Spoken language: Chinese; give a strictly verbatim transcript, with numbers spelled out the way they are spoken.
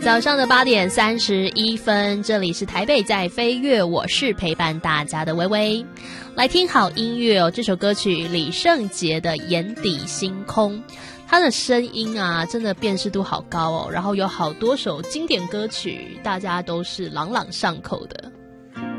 早上的八点三十一分，这里是台北在飞跃，我是陪伴大家的微微，来听好音乐哦。这首歌曲李圣杰的《眼底星空》，他的声音啊，真的辨识度好高哦。然后有好多首经典歌曲，大家都是朗朗上口的。